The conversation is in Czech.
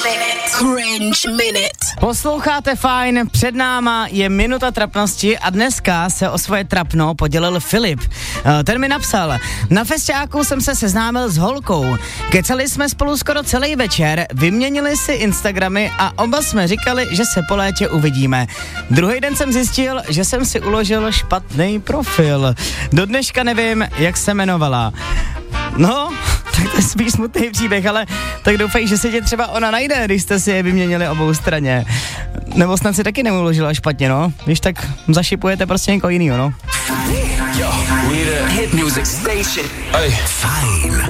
Cringe Minute. Posloucháte Fajn, před náma je minuta trapnosti a dneska se o svoje trapno podělil Filip. Ten mi napsal: na festiáku jsem se seznámil s holkou. Kecali jsme spolu skoro celý večer, vyměnili si Instagramy a oba jsme říkali, že se po létě uvidíme. Druhý den jsem zjistil, že jsem si uložil špatný profil. Do dneška nevím, jak se jmenovala. No, tak to je spíš smutný příběh, ale tak doufej, že se tě třeba ona najde, když jste si je vyměnili obou straně. Nebo snad si taky neuložila špatně, no. Když tak zašipujete prostě někoho jinýho, no. Hit music station. Fajn.